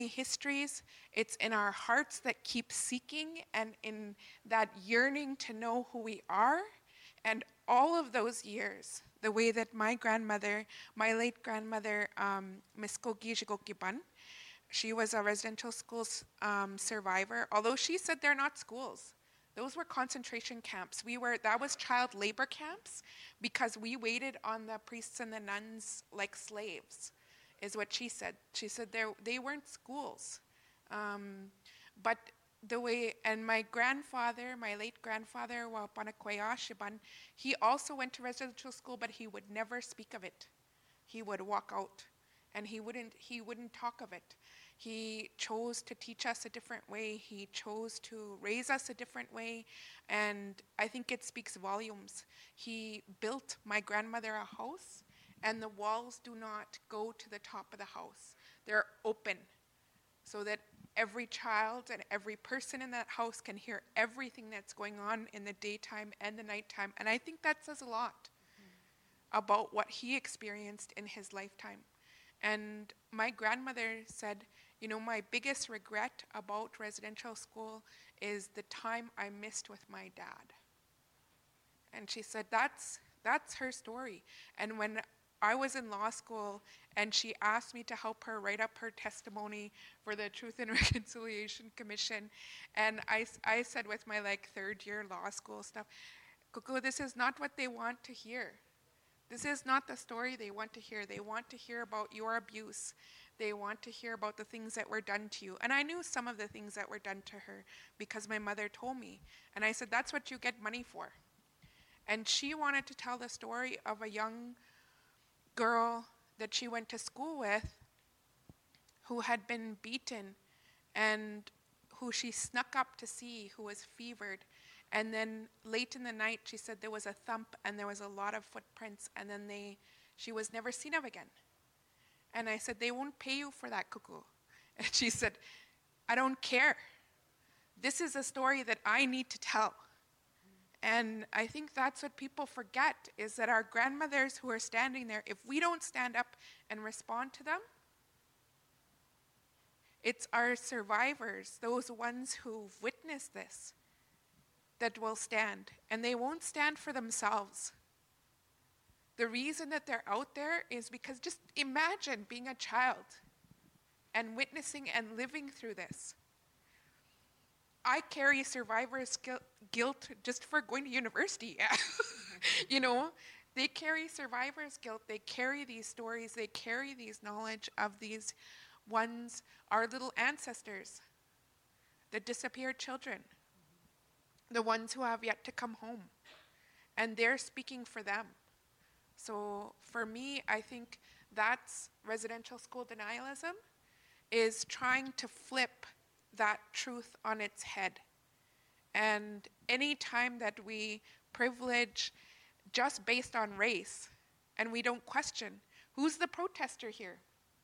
histories. It's in our hearts that keep seeking and in that yearning to know who we are. And all of those years, the way that my grandmother, my late grandmother, Miss Kogi Jigokiban, she was a residential school survivor, although she said they're not schools. Those were concentration camps. That was child labor camps because we waited on the priests and the nuns like slaves, is what she said. She said they weren't schools. But the way, and my grandfather, my late grandfather, Wapanakwea Shiban, he also went to residential school, but he would never speak of it. He would walk out and he wouldn't talk of it. He chose to teach us a different way. He chose to raise us a different way. And I think it speaks volumes. He built my grandmother a house, and the walls do not go to the top of the house. They're open so that every child and every person in that house can hear everything that's going on in the daytime and the nighttime. And I think that says a lot about what he experienced in his lifetime. And my grandmother said, my biggest regret about residential school is the time I missed with my dad. And she said that's her story. And when I was in law school and she asked me to help her write up her testimony for the Truth and Reconciliation Commission, and I said with my third year law school stuff, Kuku, this is not what they want to hear. This is not the story they want to hear. They want to hear about your abuse. They want to hear about the things that were done to you. And I knew some of the things that were done to her because my mother told me. And I said, that's what you get money for. And she wanted to tell the story of a young girl that she went to school with who had been beaten and who she snuck up to see, who was fevered. And then late in the night, she said there was a thump and there was a lot of footprints, and then she was never seen of again. And I said, they won't pay you for that, Kuku. And she said, I don't care. This is a story that I need to tell. And I think that's what people forget, is that our grandmothers who are standing there, if we don't stand up and respond to them, it's our survivors, those ones who've witnessed this, that will stand. And they won't stand for themselves. The reason that they're out there is because just imagine being a child and witnessing and living through this. I carry survivor's guilt just for going to university. They carry survivor's guilt. They carry these stories. They carry these knowledge of these ones, our little ancestors, the disappeared children, the ones who have yet to come home. And they're speaking for them. So for me, I think that's residential school denialism, is trying to flip that truth on its head. And any time that we privilege just based on race and we don't question, who's the protester here?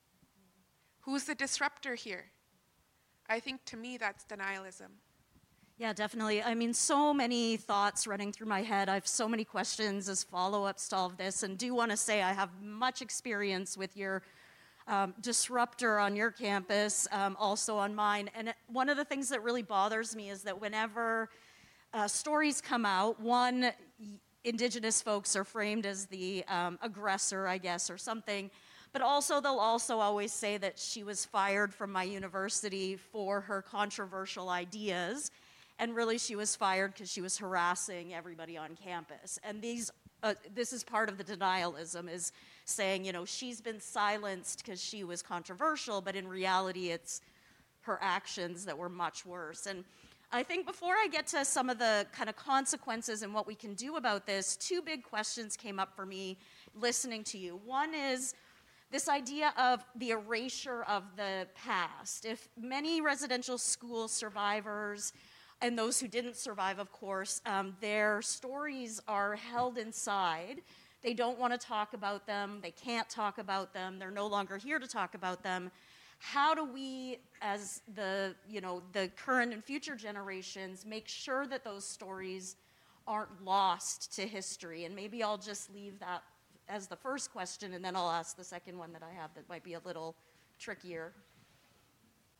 Who's the disruptor here? I think to me that's denialism. Yeah, definitely. I mean, so many thoughts running through my head. I have so many questions as follow-ups to all of this, and do want to say I have much experience with your disruptor on your campus, also on mine. And one of the things that really bothers me is that whenever stories come out, one, Indigenous folks are framed as the aggressor, I guess, or something. But also, they'll also always say that she was fired from my university for her controversial ideas. And really, she was fired because she was harassing everybody on campus. And this is part of the denialism, is saying, she's been silenced because she was controversial, but in reality, it's her actions that were much worse. And I think before I get to some of the kind of consequences and what we can do about this, two big questions came up for me listening to you. One is this idea of the erasure of the past. If many residential school survivors, and those who didn't survive, of course, their stories are held inside. They don't want to talk about them. They can't talk about them. They're no longer here to talk about them. How do we, as the current and future generations, make sure that those stories aren't lost to history? And maybe I'll just leave that as the first question, and then I'll ask the second one that I have that might be a little trickier.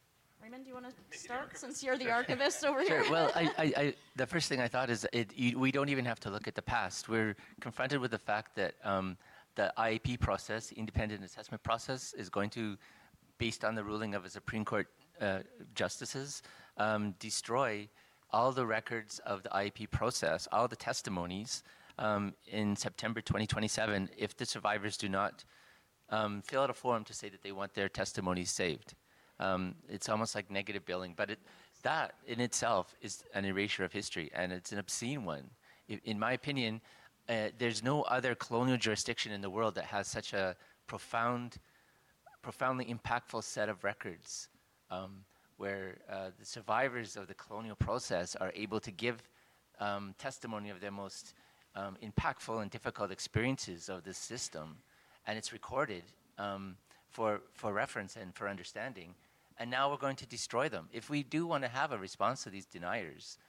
Raymond, do you want to start since you're the archivist over Sure. here? Well, the first thing I thought is we don't even have to look at the past. We're confronted with the fact that the IAP process, the independent assessment process, is going to, based on the ruling of a Supreme Court justices, destroy all the records of the IAP process, all the testimonies in September 2027 if the survivors do not fill out a form to say that they want their testimonies saved. It's almost like negative billing, but that in itself is an erasure of history, and it's an obscene one. In my opinion, there's no other colonial jurisdiction in the world that has such a profoundly impactful set of records where the survivors of the colonial process are able to give testimony of their most impactful and difficult experiences of this system, and it's recorded for reference and for understanding. And now we're going to destroy them. If we do want to have a response to these deniers,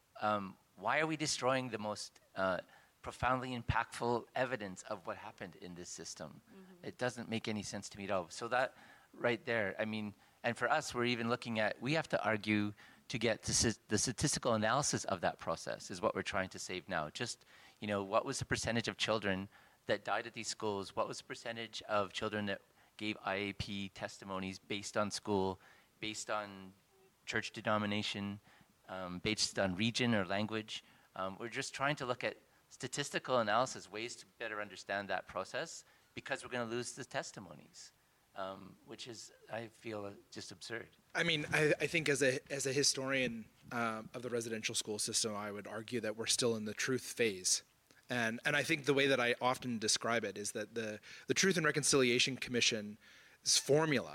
why are we destroying the most profoundly impactful evidence of what happened in this system? Mm-hmm. It doesn't make any sense to me at all. So that right there, I mean, and for us, we're even looking at, we have to argue to get the statistical analysis of that process is what we're trying to save now. Just, you know, what was the percentage of children that died at these schools? What was the percentage of children that gave IAP testimonies based on school, based on church denomination, based on region or language? We're just trying to look at statistical analysis, ways to better understand that process, because we're going to lose the testimonies, which is, I feel, just absurd. I mean, I think as a historian of the residential school system, I would argue that we're still in the truth phase. And I think the way that I often describe it is that the Truth and Reconciliation Commission's formula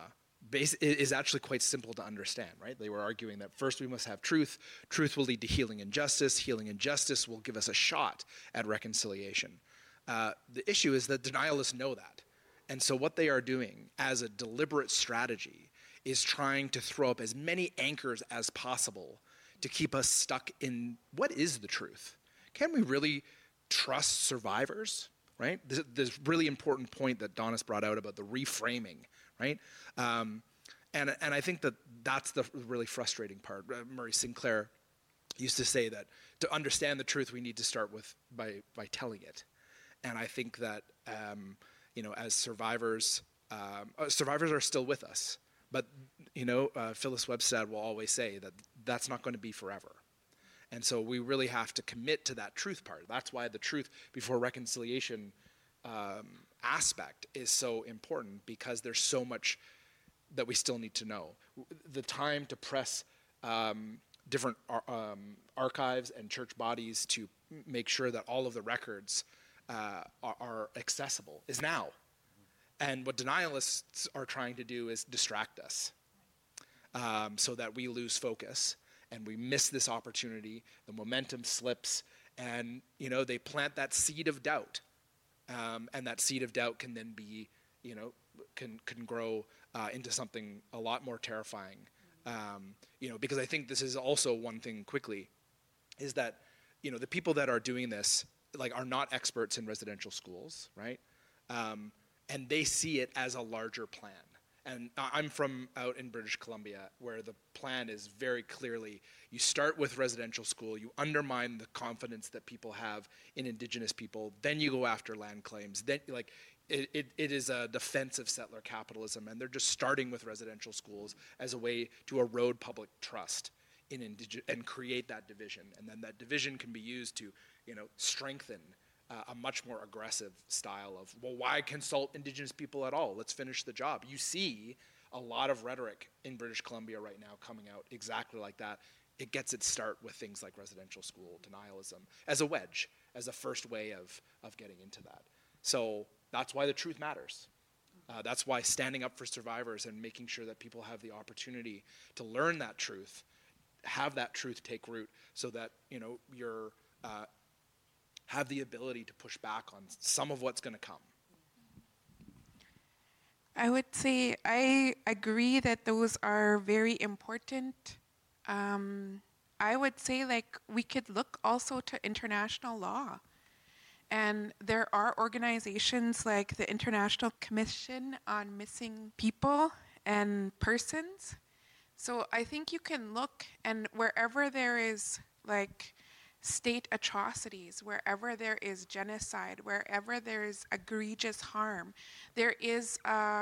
is actually quite simple to understand, right? They were arguing that first we must have truth. Truth will lead to healing and justice. Healing and justice will give us a shot at reconciliation. The issue is that denialists know that. And so what they are doing as a deliberate strategy is trying to throw up as many anchors as possible to keep us stuck in what is the truth. Can we really trust survivors, right? This really important point that Donis brought out about the reframing, right? And I think that's the really frustrating part. Murray Sinclair used to say that to understand the truth, we need to start by telling it. And I think that you know, as survivors are still with us, but you know, Phyllis Webstad will always say that that's not going to be forever. And so we really have to commit to that truth part. That's why the truth before reconciliation aspect is so important, because there's so much that we still need to know. The time to press different archives and church bodies to make sure that all of the records are accessible is now. And what denialists are trying to do is distract us so that we lose focus. And we miss this opportunity, the momentum slips, and you know, they plant that seed of doubt. And that seed of doubt can then be, you know, can grow into something a lot more terrifying. You know, because I think this is also one thing quickly, is that, you know, the people that are doing this, like, are not experts in residential schools, right? And they see it as a larger plan. And I'm from out in British Columbia, where the plan is very clearly, you start with residential school, you undermine the confidence that people have in Indigenous people, then you go after land claims. Then, like, it is a defense of settler capitalism, and they're just starting with residential schools as a way to erode public trust in and create that division. And then that division can be used to, you know, strengthen a much more aggressive style of, well, why consult Indigenous people at all? Let's finish the job. You see a lot of rhetoric in British Columbia right now coming out exactly like that. It gets its start with things like residential school denialism as a wedge, as a first way of getting into that. So that's why the truth matters. That's why standing up for survivors and making sure that people have the opportunity to learn that truth, have that truth take root, so that, you know, you're have the ability to push back on some of what's going to come. I would say I agree that those are very important. I would say, like, we could look also to international law. And there are organizations like the International Commission on Missing People and Persons. So I think you can look, and wherever there is like state atrocities, wherever there is genocide, wherever there is egregious harm, there is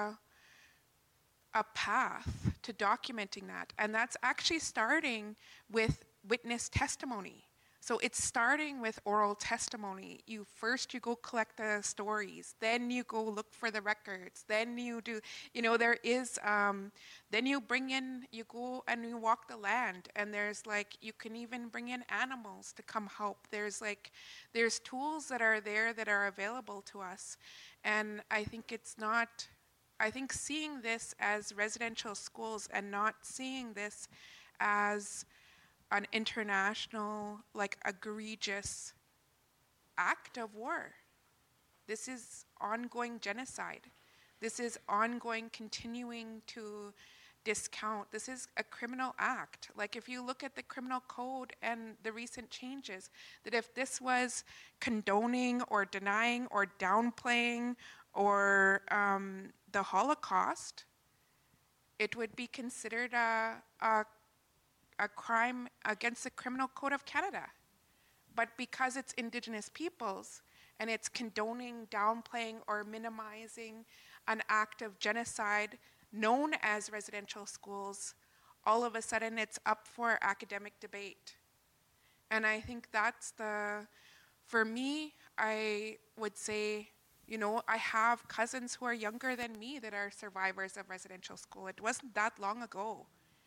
a path to documenting that. And that's actually starting with witness testimony. So it's starting with oral testimony. You go collect the stories, then you go look for the records, then you do, there is, then you go and you walk the land, and there's like, you can even bring in animals to come help. There's tools that are there that are available to us. And I think seeing this as residential schools and not seeing this as an international, like, egregious act of war. This is ongoing genocide. This is ongoing continuing to discount. This is a criminal act. Like, if you look at the criminal code and the recent changes, that if this was condoning or denying or downplaying or the Holocaust, it would be considered a crime against the Criminal Code of Canada. But because it's Indigenous peoples and it's condoning, downplaying, or minimizing an act of genocide known as residential schools, all of a sudden it's up for academic debate. And I think for me, I would say, I have cousins who are younger than me that are survivors of residential school. It wasn't that long ago.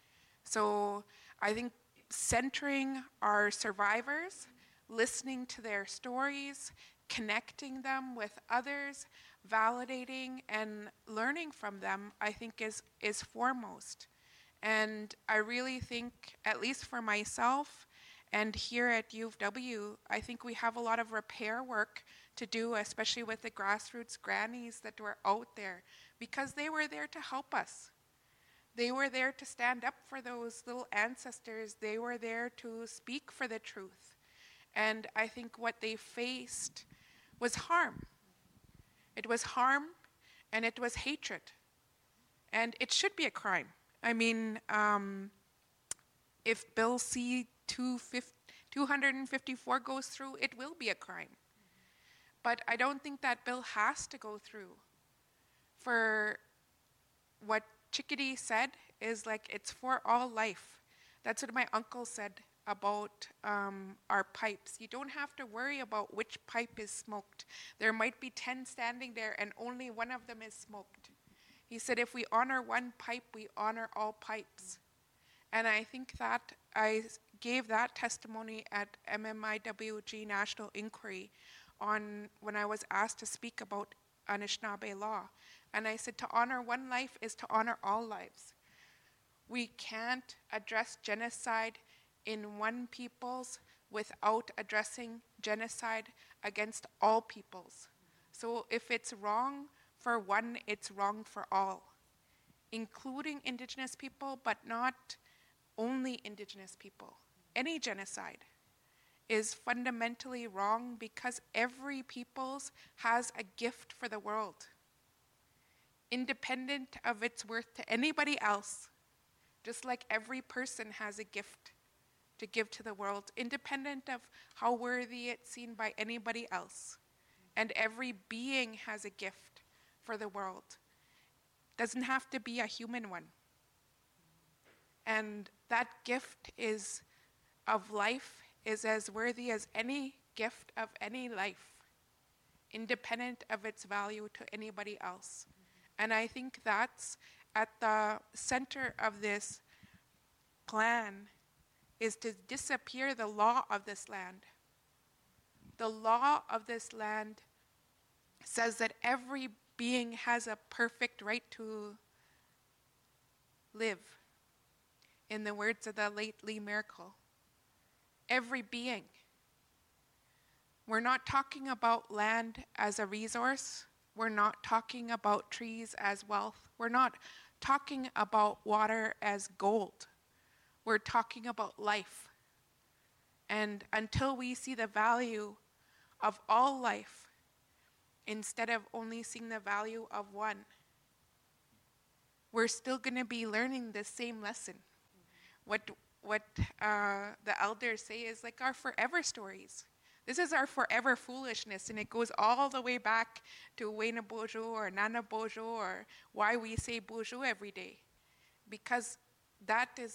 So I think centering our survivors, listening to their stories, connecting them with others, validating and learning from them, I think is foremost. And I really think, at least for myself and here at U of W, I think we have a lot of repair work to do, especially with the grassroots grannies that were out there, because they were there to help us. They were there to stand up for those little ancestors. They were there to speak for the truth. And I think what they faced was harm. It was harm and it was hatred. And it should be a crime. I mean, if Bill C-254 goes through, it will be a crime. But I don't think that bill has to go through. For what Chickadee said is, like, it's for all life. That's what my uncle said about our pipes. You don't have to worry about which pipe is smoked. There might be 10 standing there and only one of them is smoked. He said, if we honor one pipe, we honor all pipes. And I think that I gave that testimony at MMIWG National Inquiry when I was asked to speak about Anishinaabe law. And I said, to honor one life is to honor all lives. We can't address genocide in one peoples without addressing genocide against all peoples. So if it's wrong for one, it's wrong for all, including Indigenous people, but not only Indigenous people. Any genocide is fundamentally wrong because every peoples has a gift for the world, independent of its worth to anybody else, just like every person has a gift to give to the world, independent of how worthy it's seen by anybody else. And every being has a gift for the world. Doesn't have to be a human one. And that gift of life is as worthy as any gift of any life, independent of its value to anybody else. And I think that's at the center of this plan, is to disappear the law of this land. The law of this land says that every being has a perfect right to live. In the words of the late Lee Miracle, every being. We're not talking about land as a resource. We're not talking about trees as wealth. We're not talking about water as gold. We're talking about life. And until we see the value of all life, instead of only seeing the value of one, we're still going to be learning the same lesson. what the elders say is like our forever stories. This is our forever foolishness, and it goes all the way back to Wayna Bojo or Nana Bojo, or why we say Bojo every day, because that is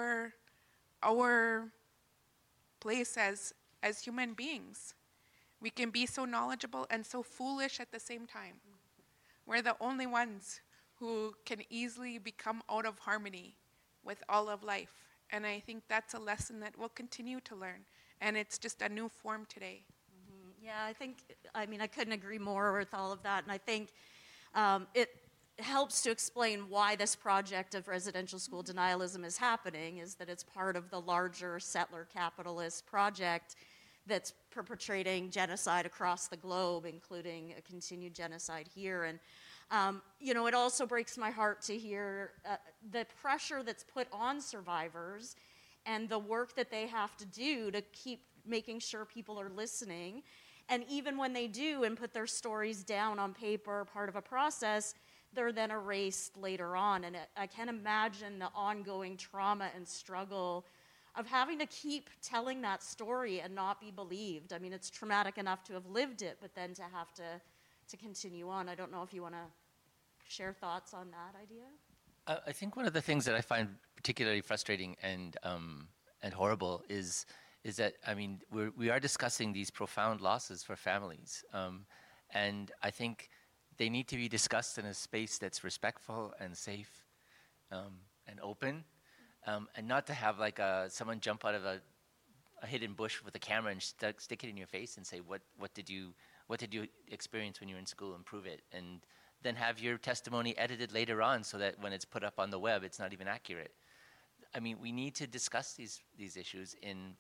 our place as human beings. We can be so knowledgeable and so foolish at the same time. We're the only ones who can easily become out of harmony with all of life. And I think that's a lesson that we'll continue to learn. And it's just a new form today. Yeah, I mean, I couldn't agree more with all of that. And I think it helps to explain why this project of residential school denialism is happening, is that it's part of the larger settler capitalist project that's perpetrating genocide across the globe, including a continued genocide here. And, it also breaks my heart to hear the pressure that's put on survivors and the work that they have to do to keep making sure people are listening. And even when they do and put their stories down on paper, part of a process, they're then erased later on. And I can't imagine the ongoing trauma and struggle of having to keep telling that story and not be believed. I mean, it's traumatic enough to have lived it, but then to have to continue on. I don't know if you want to share thoughts on that idea? I think one of the things that I find particularly frustrating and horrible is that, I mean, we are discussing these profound losses for families, and I think they need to be discussed in a space that's respectful and safe and open, and not to have like someone jump out of a hidden bush with a camera and stick it in your face and say, what did you experience when you were in school, and prove it, and then have your testimony edited later on so that when it's put up on the web, it's not even accurate. I mean, we need to discuss these issues in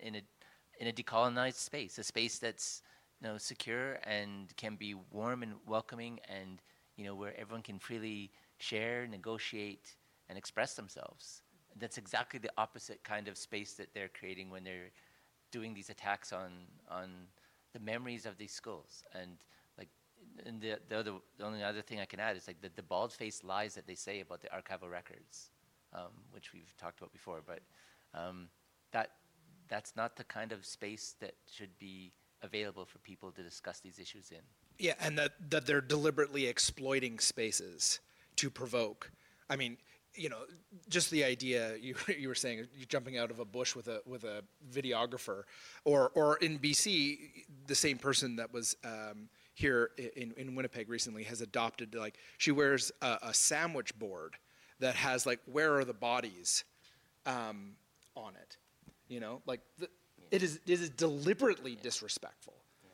a decolonized space, a space that's secure and can be warm and welcoming, and where everyone can freely share, negotiate, and express themselves. That's exactly the opposite kind of space that they're creating when they're doing these attacks on the memories of these schools. And the only other thing I can add is like the bald-faced lies that they say about the archival records, which we've talked about before. But that's not the kind of space that should be available for people to discuss these issues in. Yeah, and that they're deliberately exploiting spaces to provoke. I mean, just the idea you were saying, you jumping out of a bush with a videographer, or in BC, the same person that was here in Winnipeg recently has adopted, like, she wears a sandwich board that has like, where are the bodies on it, it is deliberately disrespectful,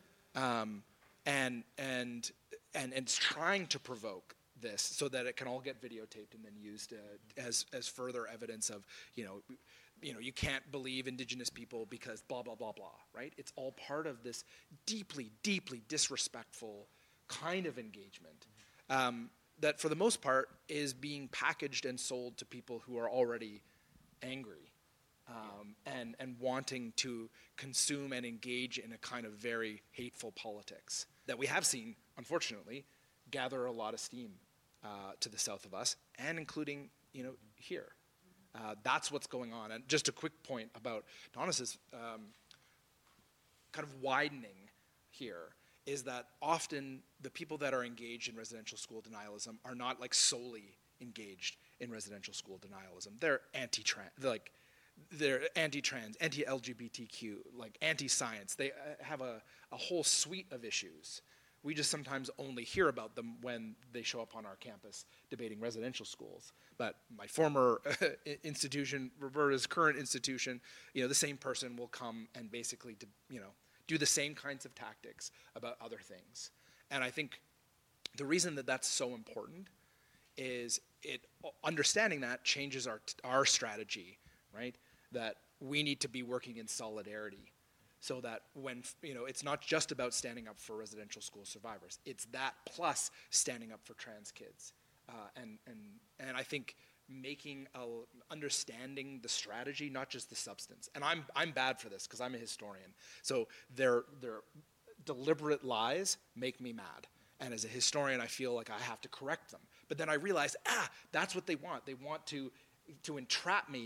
and it's trying to provoke this so that it can all get videotaped and then used as further evidence of, you can't believe Indigenous people because blah, blah, blah, blah, right? It's all part of this deeply, deeply disrespectful kind of engagement that for the most part is being packaged and sold to people who are already angry and wanting to consume and engage in a kind of very hateful politics that we have seen, unfortunately, gather a lot of steam to the south of us, and including, here. That's what's going on. And just a quick point about Donis's kind of widening here is that often the people that are engaged in residential school denialism are not like solely engaged in residential school denialism. They're anti-trans, they're anti-trans, anti-LGBTQ, like anti-science. They have a whole suite of issues. We just sometimes only hear about them when they show up on our campus debating residential schools. But my former institution, Roberta's current institution, the same person will come and basically, do the same kinds of tactics about other things. And I think the reason that that's so important is understanding that changes our strategy, right? That we need to be working in solidarity. So that when, it's not just about standing up for residential school survivors, it's that plus standing up for trans kids. And I think understanding the strategy, not just the substance. And I'm bad for this because I'm a historian. So their deliberate lies make me mad. And as a historian, I feel like I have to correct them. But then I realize, that's what they want. They want to entrap me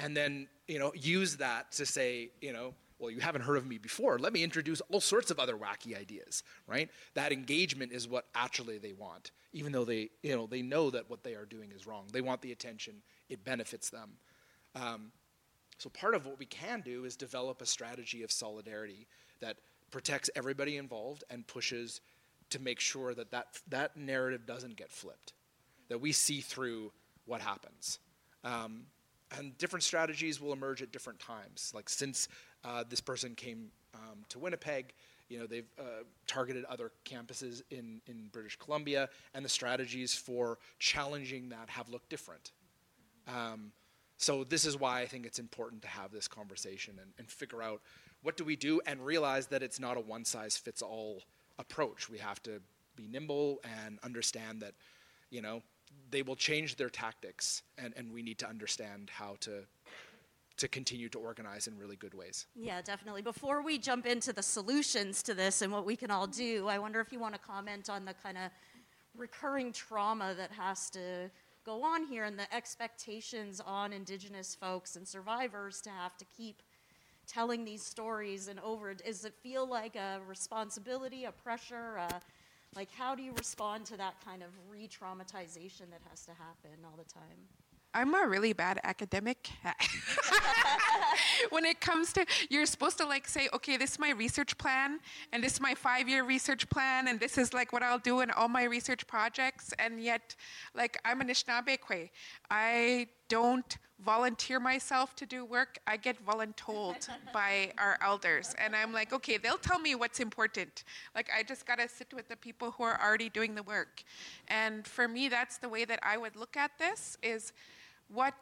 and then, use that to say, well, you haven't heard of me before. Let me introduce all sorts of other wacky ideas, right? That engagement is what actually they want, even though they know that what they are doing is wrong. They want the attention. It benefits them. So part of what we can do is develop a strategy of solidarity that protects everybody involved and pushes to make sure that narrative doesn't get flipped, that we see through what happens. And different strategies will emerge at different times. Like since this person came to Winnipeg, they've targeted other campuses in British Columbia, and the strategies for challenging that have looked different. So this is why I think it's important to have this conversation and figure out what do we do and realize that it's not a one-size-fits-all approach. We have to be nimble and understand that, they will change their tactics, and we need to understand how to continue to organize in really good ways. Yeah, definitely. Before we jump into the solutions to this and what we can all do, I wonder if you want to comment on the kind of recurring trauma that has to go on here and the expectations on Indigenous folks and survivors to have to keep telling these stories and over. Does it feel like a responsibility, a pressure? Like, how do you respond to that kind of re-traumatization that has to happen all the time? I'm a really bad academic. When it comes to, you're supposed to say, okay, this is my research plan, and this is my 5-year research plan, and this is what I'll do in all my research projects, and yet, I'm an Anishinaabe. I don't volunteer myself to do work. I get voluntold by our elders, and I'm like, okay, they'll tell me what's important. I just gotta sit with the people who are already doing the work. And for me, that's the way that I would look at this, is what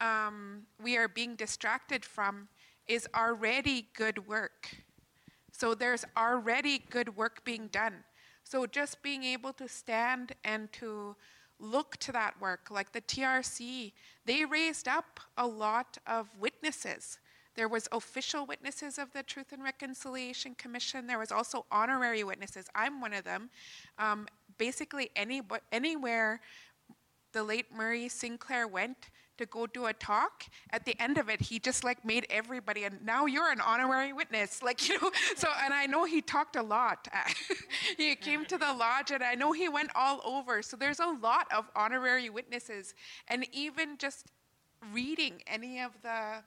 we are being distracted from is already good work. So there's already good work being done. So just being able to stand and to look to that work, like the TRC, they raised up a lot of witnesses. There was official witnesses of the Truth and Reconciliation Commission. There was also honorary witnesses. I'm one of them. Basically, anywhere the late Murray Sinclair went to go do a talk, at the end of it, he just made everybody, and now you're an honorary witness, so, and I know he talked a lot. He came to the lodge, and I know he went all over, so there's a lot of honorary witnesses, and even just reading any of the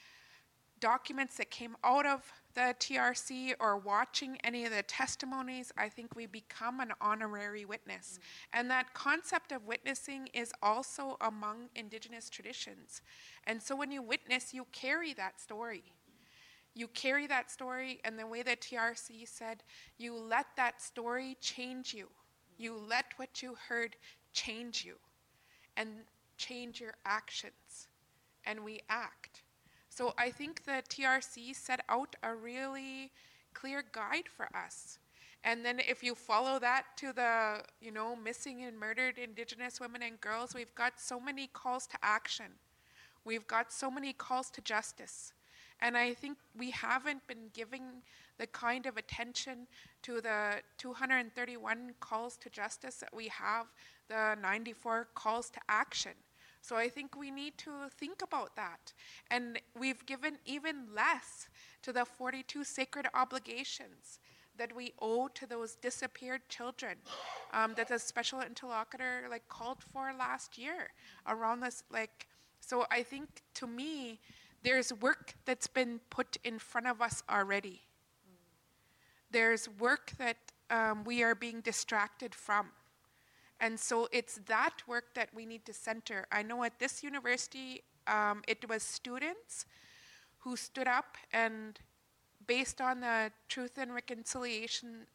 documents that came out of the TRC or watching any of the testimonies, I think we become an honorary witness. And that concept of witnessing is also among Indigenous traditions. And so when you witness, you carry that story. You carry that story, and the way that TRC said, you let that story change you. You let what you heard change you and change your actions. And we act. So I think the TRC set out a really clear guide for us. And then if you follow that to the, missing and murdered Indigenous women and girls, we've got so many calls to action. We've got so many calls to justice. And I think we haven't been giving the kind of attention to the 231 calls to justice that we have, the 94 calls to action. So I think we need to think about that. And we've given even less to the 42 sacred obligations that we owe to those disappeared children that the special interlocutor called for last year around this. So I think, to me, there's work that's been put in front of us already. There's work that we are being distracted from. And so it's that work that we need to center. I know at this university, it was students who stood up and, based on the Truth and Reconciliation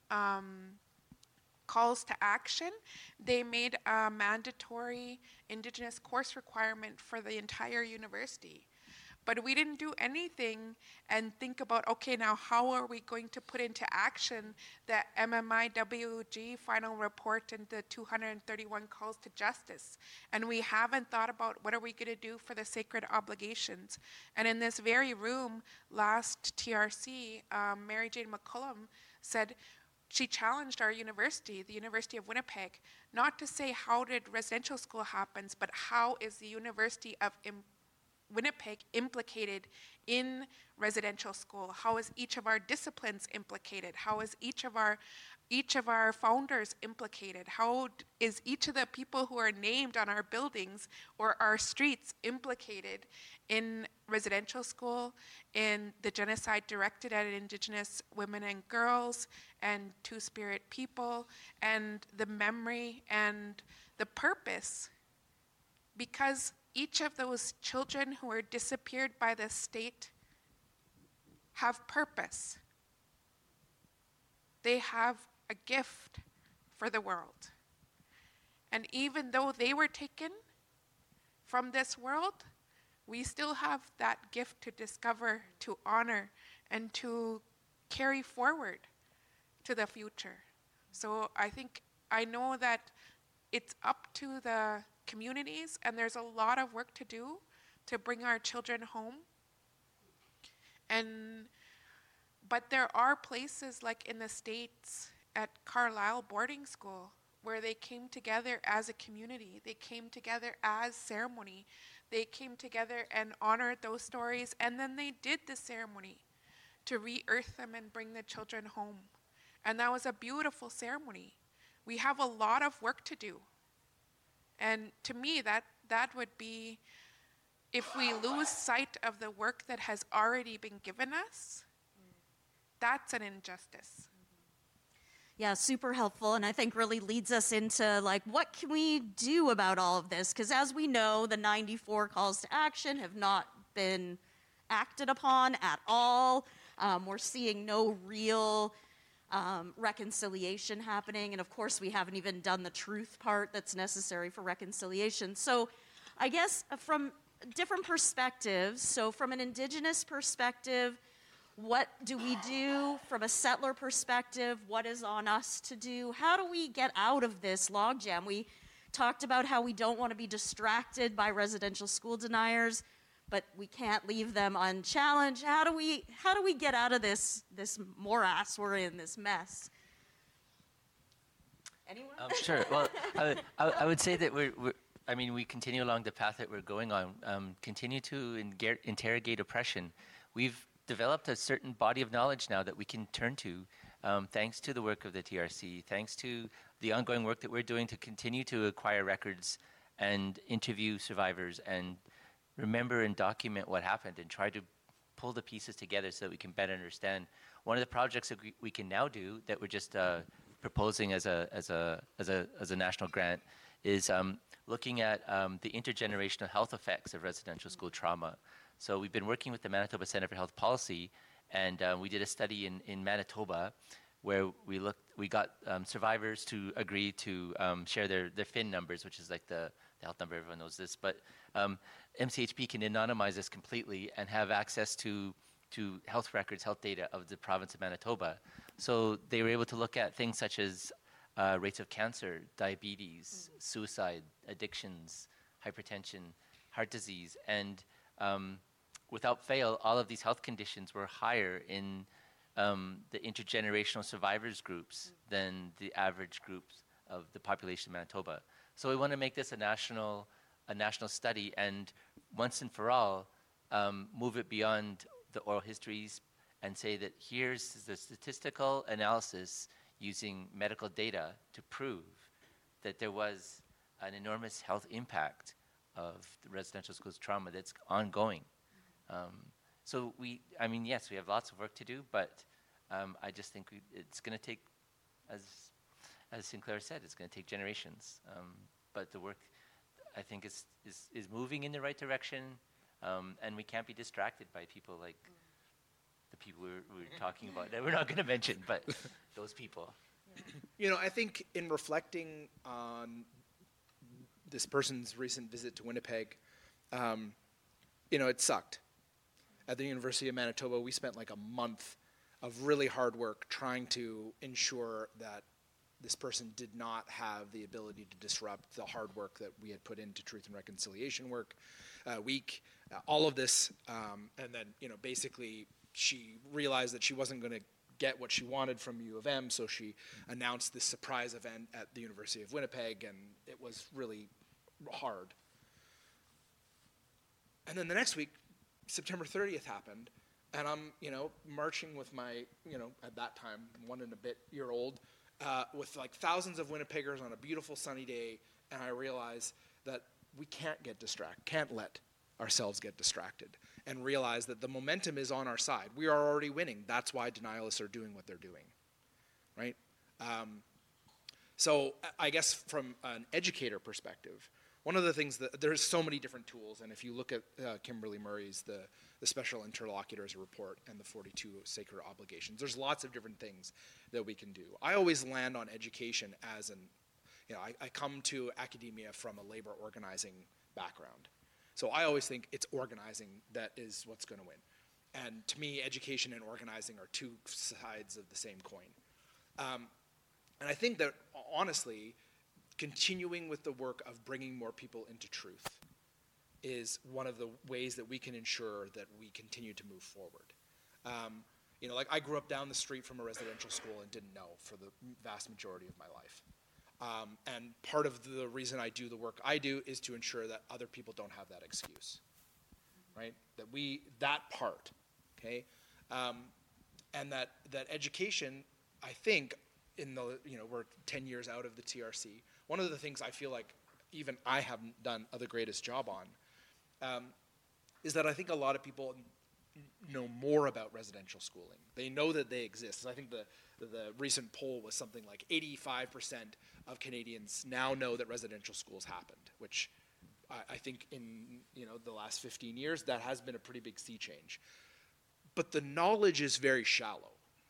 calls to action, they made a mandatory Indigenous course requirement for the entire university. But we didn't do anything and think about, okay, now how are we going to put into action the MMIWG final report and the 231 calls to justice? And we haven't thought about what are we going to do for the sacred obligations. And in this very room, last TRC, Mary Jane McCullum said, she challenged our university, the University of Winnipeg, not to say how did residential school happens, but how is the University of Winnipeg implicated in residential school? How is each of our disciplines implicated? How is each of our founders implicated? How is each of the people who are named on our buildings or our streets implicated in residential school, in the genocide directed at Indigenous women and girls and Two-Spirit people, and the memory and the purpose? Because each of those children who were disappeared by the state have purpose. They have a gift for the world. And even though they were taken from this world, we still have that gift to discover, to honor, and to carry forward to the future. So I know that it's up to the communities, and there's a lot of work to do to bring our children home. But there are places like in the States at Carlisle Boarding School where they came together as a community. They came together as ceremony. They came together and honored those stories, and then they did the ceremony to re-earth them and bring the children home. And that was a beautiful ceremony. We have a lot of work to do. And to me, that would be, if we lose sight of the work that has already been given us, that's an injustice. Yeah, super helpful, and I think really leads us into like, what can we do about all of this? Because as we know, the 94 calls to action have not been acted upon at all. We're seeing no real reconciliation happening, and of course we haven't even done the truth part that's necessary for reconciliation. So I guess from different perspectives, so from an Indigenous perspective, what do we do? From a settler perspective, what is on us to do? How do we get out of this logjam? We talked about how we don't want to be distracted by residential school deniers, but we can't leave them unchallenged. How do we get out of this morass we're in, this mess? Anyone? Sure. Well, I would say that we continue along the path that we're going on. Continue to interrogate oppression. We've developed a certain body of knowledge now that we can turn to, thanks to the work of the TRC, thanks to the ongoing work that we're doing to continue to acquire records and interview survivors and remember and document what happened and try to pull the pieces together so that we can better understand. One of the projects that we can now do that we're just proposing as a national grant is looking at the intergenerational health effects of residential school trauma. So we've been working with the Manitoba Center for Health Policy, and we did a study in Manitoba where we got survivors to agree to share their FIN numbers, which is like the health number, everyone knows this, but MCHP can anonymize this completely and have access to health records, health data of the province of Manitoba. So they were able to look at things such as rates of cancer, diabetes, suicide, addictions, hypertension, heart disease, and without fail, all of these health conditions were higher in the intergenerational survivors groups than the average groups of the population of Manitoba. So we want to make this a national study, and once and for all, move it beyond the oral histories and say that here's the statistical analysis using medical data to prove that there was an enormous health impact of the residential schools trauma that's ongoing. Yes, we have lots of work to do, but I just think it's going to take, as Sinclair said, it's going to take generations. But the work, I think, is moving in the right direction, and we can't be distracted by people like the people we're talking about that we're not going to mention, but those people. I think in reflecting on this person's recent visit to Winnipeg, it sucked. At the University of Manitoba, we spent like a month of really hard work trying to ensure that this person did not have the ability to disrupt the hard work that we had put into Truth and Reconciliation week, all of this, and then basically she realized that she wasn't going to get what she wanted from U of M, so she announced this surprise event at the University of Winnipeg, and it was really hard. And then the next week, September 30th happened, and I'm, marching with my, at that time, 1-and-a-bit-year-old, with like thousands of Winnipeggers on a beautiful sunny day, and I realize that we can't let ourselves get distracted, and realize that the momentum is on our side. We are already winning. That's why denialists are doing what they're doing, right? So I guess from an educator perspective, one of the things that there's so many different tools, and if you look at Kimberly Murray's the Special Interlocutors Report and the 42 Sacred Obligations, there's lots of different things that we can do. I always land on education as I come to academia from a labor organizing background. So I always think it's organizing that is what's going to win. And to me, education and organizing are two sides of the same coin. And I think that, honestly, continuing with the work of bringing more people into truth is one of the ways that we can ensure that we continue to move forward. Like I grew up down the street from a residential school and didn't know for the vast majority of my life. And part of the reason I do the work I do is to ensure that other people don't have that excuse, right? That part, okay? And that education, I think, we're 10 years out of the TRC. One of the things I feel like even I haven't done the greatest job on is that I think a lot of people know more about residential schooling. They know that they exist. I think the recent poll was something like 85% of Canadians now know that residential schools happened, which I think in the last 15 years, that has been a pretty big sea change. But the knowledge is very shallow.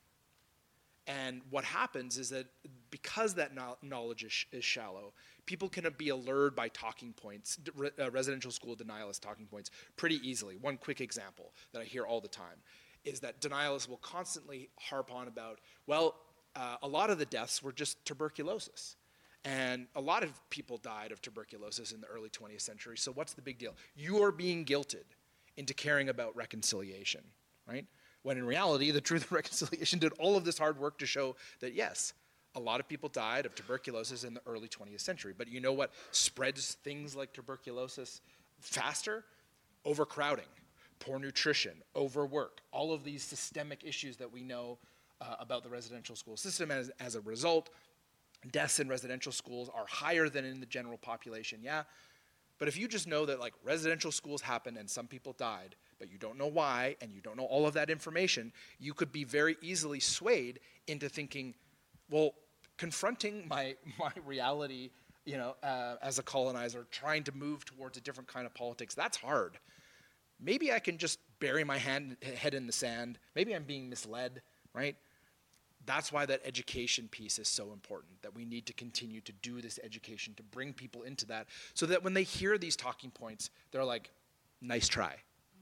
And what happens is that because that knowledge is shallow, people can be allured by talking points, residential school denialist talking points, pretty easily. One quick example that I hear all the time is that denialists will constantly harp on about, a lot of the deaths were just tuberculosis. And a lot of people died of tuberculosis in the early 20th century, so what's the big deal? You are being guilted into caring about reconciliation, right? When in reality, the Truth and Reconciliation did all of this hard work to show that, yes, a lot of people died of tuberculosis in the early 20th century. But you know what spreads things like tuberculosis faster? Overcrowding, poor nutrition, overwork, all of these systemic issues that we know about the residential school system. As a result, deaths in residential schools are higher than in the general population, yeah. But if you just know that like residential schools happened and some people died, but you don't know why and you don't know all of that information, you could be very easily swayed into thinking, well, confronting my reality, as a colonizer, trying to move towards a different kind of politics, that's hard. Maybe I can just bury my head in the sand. Maybe I'm being misled, right? That's why that education piece is so important, that we need to continue to do this education, to bring people into that, so that when they hear these talking points, they're like, nice try.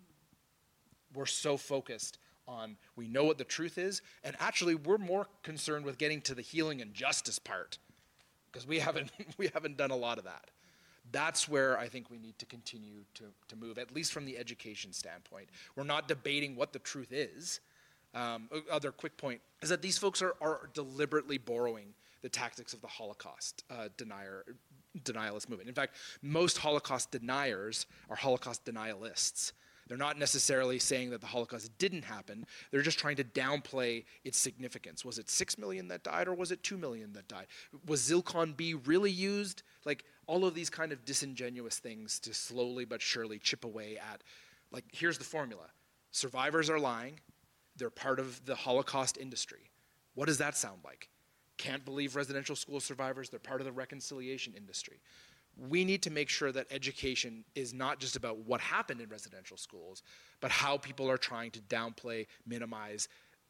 We're so focused on, we know what the truth is, and actually we're more concerned with getting to the healing and justice part, because we haven't done a lot of that. That's where I think we need to continue to move, at least from the education standpoint. We're not debating what the truth is. Other quick point is that these folks are deliberately borrowing the tactics of the Holocaust denialist movement. In fact, most Holocaust deniers are Holocaust denialists. They're not necessarily saying that the Holocaust didn't happen. They're just trying to downplay its significance. Was it 6 million that died, or was it 2 million that died? Was Zircon B really used? Like, all of these kind of disingenuous things to slowly but surely chip away at, like, here's the formula. Survivors are lying. They're part of the Holocaust industry. What does that sound like? Can't believe residential school survivors. They're part of the reconciliation industry. We need to make sure that education is not just about what happened in residential schools, but how people are trying to downplay, minimize,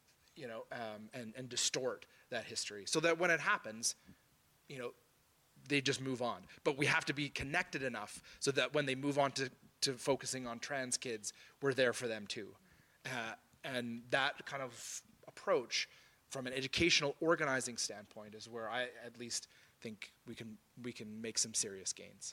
and distort that history, so that when it happens, they just move on. But we have to be connected enough so that when they move on to focusing on trans kids, we're there for them too. And that kind of approach from an educational organizing standpoint is where I at least think we can make some serious gains.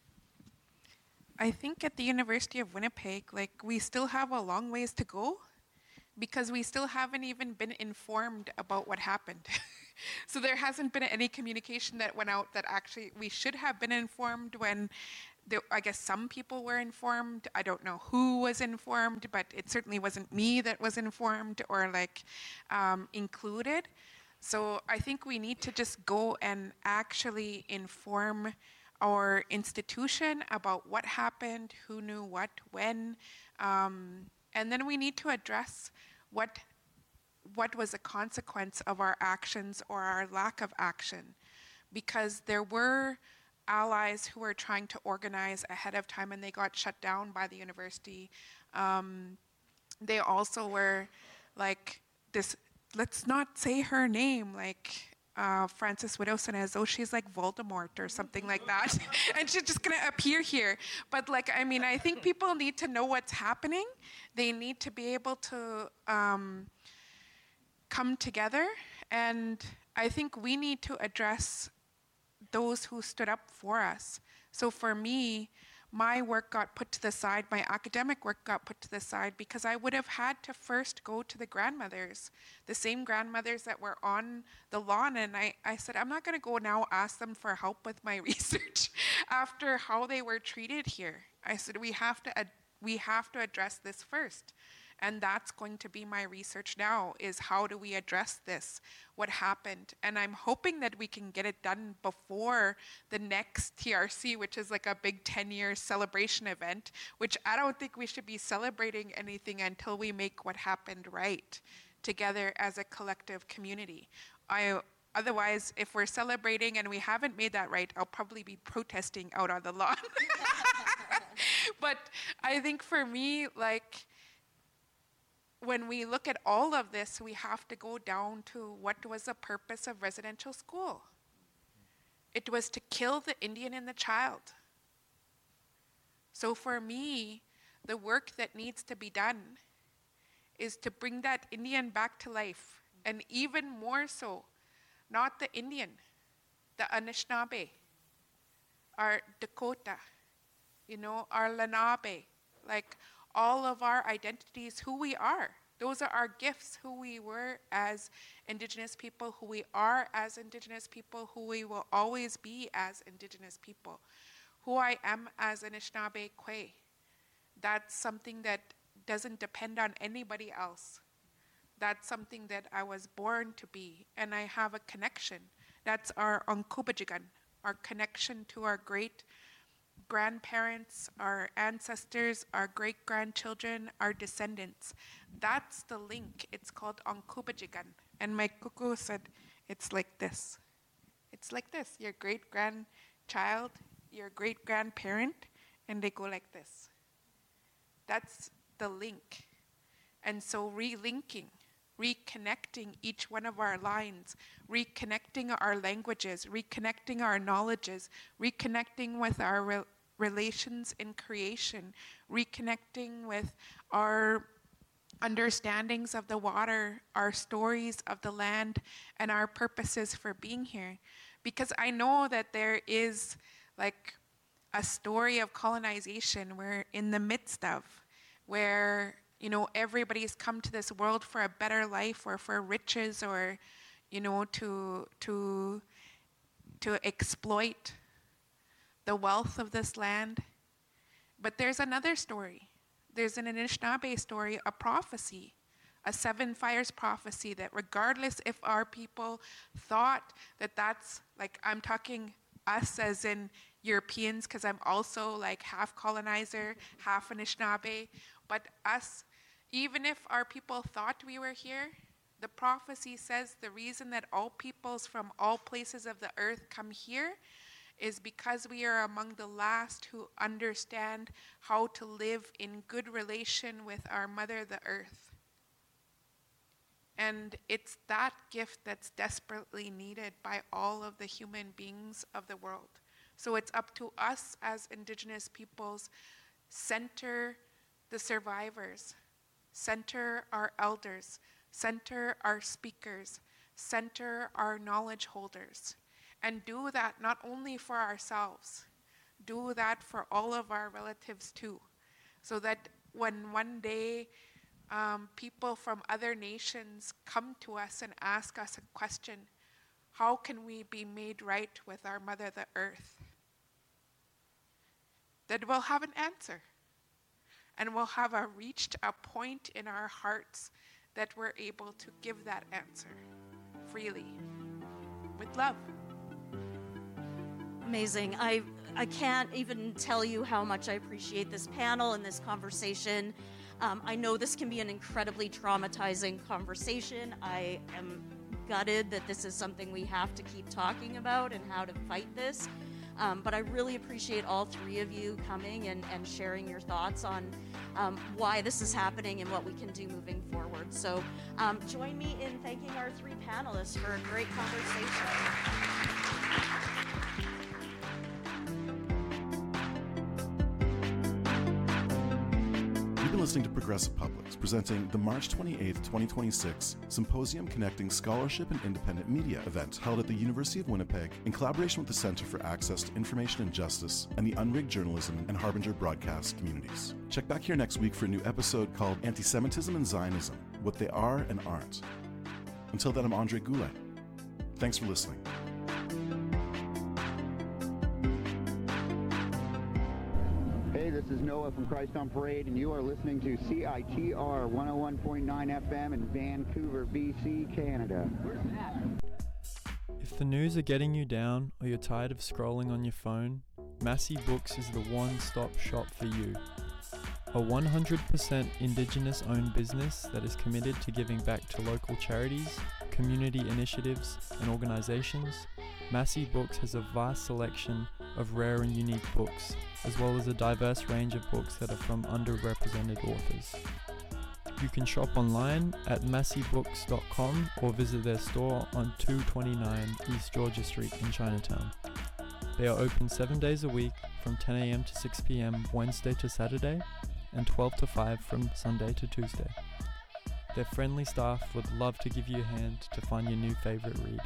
I think at the University of Winnipeg, we still have a long ways to go, because we still haven't even been informed about what happened. So there hasn't been any communication that went out that actually we should have been informed when I guess some people were informed. I don't know who was informed, but it certainly wasn't me that was informed or like included. So I think we need to just go and actually inform our institution about what happened, who knew what, when, and then we need to address what was a consequence of our actions or our lack of action, because there were allies who were trying to organize ahead of time and they got shut down by the university. They also were like this, let's not say her name, like Frances Widdowson, as though she's like Voldemort or something like that. And she's just gonna appear here. But like, I mean, I think people need to know what's happening. They need to be able to come together. And I think we need to address those who stood up for us. So for me, my work got put to the side, my academic work got put to the side because I would have had to first go to the grandmothers, the same grandmothers that were on the lawn. And I said, I'm not gonna go now ask them for help with my research after how they were treated here. I said, we have to address this first. And that's going to be my research now, is how do we address this, what happened. And I'm hoping that we can get it done before the next TRC, which is like a big 10-year celebration event, which I don't think we should be celebrating anything until we make what happened right together as a collective community. Otherwise, if we're celebrating and we haven't made that right, I'll probably be protesting out on the lawn. But I think for me, like, when we look at all of this, we have to go down to what was the purpose of residential school. It was to kill the Indian and the child. So for me, the work that needs to be done is to bring that Indian back to life. And even more so, not the Indian, the Anishinaabe, our Dakota, our Lenabe, like all of our identities, who we are. Those are our gifts, who we were as Indigenous people, who we are as Indigenous people, who we will always be as Indigenous people. Who I am as Anishinaabe Kwe. That's something that doesn't depend on anybody else. That's something that I was born to be, and I have a connection. That's our Onkubajigan, our connection to our great grandparents, our ancestors, our great-grandchildren, our descendants. That's the link. It's called Onkubajigan. And my kuku said, it's like this. It's like this. Your great-grandchild, your great-grandparent, and they go like this. That's the link. And so relinking, reconnecting each one of our lines, reconnecting our languages, reconnecting our knowledges, reconnecting with our relations in creation, reconnecting with our understandings of the water, our stories of the land, and our purposes for being here. Because I know that there is like a story of colonization we're in the midst of, where everybody's come to this world for a better life or for riches or to exploit the wealth of this land. But there's another story. There's an Anishinaabe story, a prophecy, a 7 fires prophecy, that regardless if our people thought that that's, like, I'm talking us as in Europeans, because I'm also like half colonizer, half Anishinaabe, but us, even if our people thought we were here, the prophecy says the reason that all peoples from all places of the earth come here is because we are among the last who understand how to live in good relation with our mother, the earth. And it's that gift that's desperately needed by all of the human beings of the world. So it's up to us as Indigenous peoples, center the survivors, center our elders, center our speakers, center our knowledge holders, and do that not only for ourselves, do that for all of our relatives too, so that when one day people from other nations come to us and ask us a question, how can we be made right with our mother, the earth? that we'll have an answer. And we'll have reached a point in our hearts that we're able to give that answer freely, with love. Amazing. I can't even tell you how much I appreciate this panel and this conversation. I know this can be an incredibly traumatizing conversation. I am gutted that this is something we have to keep talking about and how to fight this. But I really appreciate all three of you coming and sharing your thoughts on why this is happening and what we can do moving forward. So join me in thanking our three panelists for a great conversation. You've been listening to Progressive Publics, presenting the March 28, 2026 Symposium Connecting Scholarship and Independent Media event held at the University of Winnipeg in collaboration with the Centre for Access to Information and Justice and the Unrigged Journalism and Harbinger broadcast communities. Check back here next week for a new episode called Anti-Semitism and Zionism, What They Are and Aren't. Until then, I'm Andre Goulet. Thanks for listening. Hey, this is Noah from Christ on Parade, and you are listening to CITR 101.9 FM in Vancouver, BC, Canada. Where's that? If the news are getting you down or you're tired of scrolling on your phone, Massey Books is the one-stop shop for you. A 100% Indigenous-owned business that is committed to giving back to local charities, community initiatives, and organizations, Massey Books has a vast selection of rare and unique books, as well as a diverse range of books that are from underrepresented authors. You can shop online at masseybooks.com or visit their store on 229 East Georgia Street in Chinatown. They are open 7 days a week from 10 a.m. to 6 p.m. Wednesday to Saturday and 12 to 5 from Sunday to Tuesday. Their friendly staff would love to give you a hand to find your new favorite read.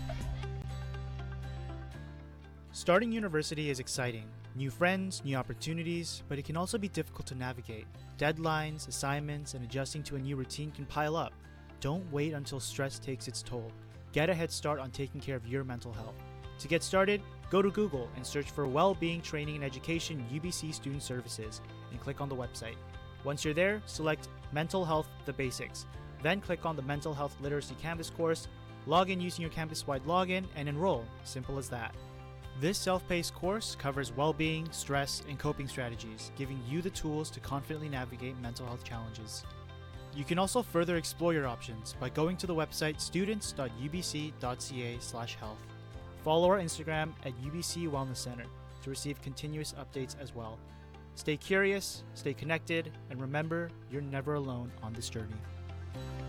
Starting university is exciting. New friends, new opportunities, but it can also be difficult to navigate. Deadlines, assignments, and adjusting to a new routine can pile up. Don't wait until stress takes its toll. Get a head start on taking care of your mental health. To get started, go to Google and search for Well-Being Training and Education UBC Student Services and click on the website. Once you're there, select Mental Health The Basics. Then click on the Mental Health Literacy Canvas course, log in using your campus-wide login, and enroll. Simple as that. This self-paced course covers well-being, stress, and coping strategies, giving you the tools to confidently navigate mental health challenges. You can also further explore your options by going to the website students.ubc.ca/health. Follow our Instagram at UBC Wellness Center to receive continuous updates as well. Stay curious, stay connected, and remember, you're never alone on this journey.